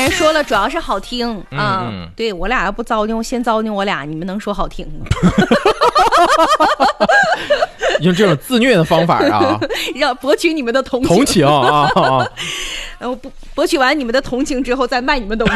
人说了，主要是好听啊。对我俩要不糟践，先糟践我俩，你们能说好听吗？ 用这种自虐的方法啊， 让博取你们的同情啊！ 博取完你们的同情之后，再卖你们东西。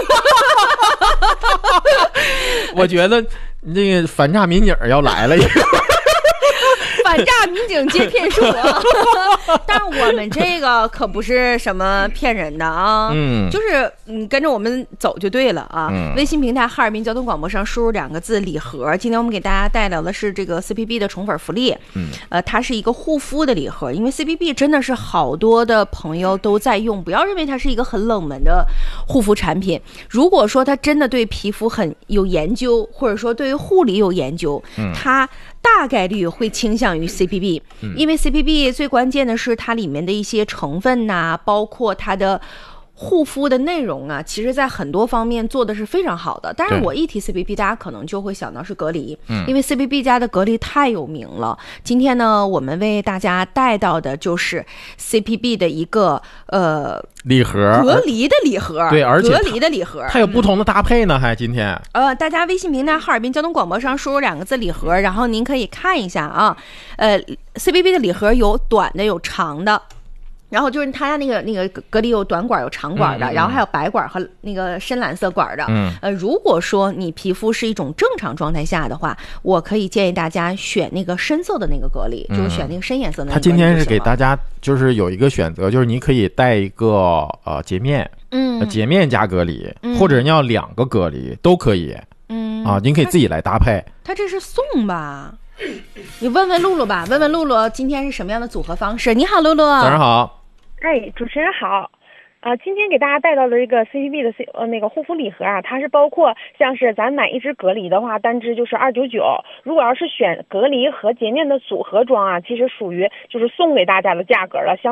我觉得那个反诈民警要来了。 反诈民警接骗术啊！但是我们这个可不是什么骗人的啊，就是你跟着我们走就对了啊。微信平台哈尔滨交通广播上输入2个字礼盒。今天我们给大家带来的是这个 CPB 的宠粉福利，它是一个护肤的礼盒，因为 CPB 真的是好多的朋友都在用，不要认为它是一个很冷门的护肤产品。如果说它真的对皮肤很有研究，或者说对于护理有研究，它大概率会倾向于 CPB， 因为 CPB 最关键的是它里面的一些成分呐，包括它的护肤的内容啊，其实在很多方面做的是非常好的。但是我一提 CPB， 大家可能就会想到是隔离，因为 CPB 家的隔离太有名了。今天呢，我们为大家带到的就是 CPB 的一个礼盒， 隔离的礼盒， 对，而且隔离的礼盒， 它有不同的搭配呢。还今天大家微信平台哈尔滨交通广播上输入2个字礼盒，然后您可以看一下啊。CPB 的礼盒有短的，有长的。然后就是它那个隔离有短管有长管的，然后还有白管和那个深蓝色管的。如果说你皮肤是一种正常状态下的话，我可以建议大家选那个深色的那个隔离，就是选那个深颜色的那个隔离。它今天是给大家就是有一个选择，就是你可以带一个洁面，洁面加隔离，或者你要2个隔离都可以。您可以自己来搭配。 它这是送吧？你问问露露吧，问问露露今天是什么样的组合方式。你好，露露。 早上好。 主持人好。今天给大家带到了一个 CPB 的那个护肤礼盒啊，它是包括像是咱买1支隔离的话，单支就是299。如果要是选隔离和洁面的组合装啊，其实属于就是送给大家的价格了。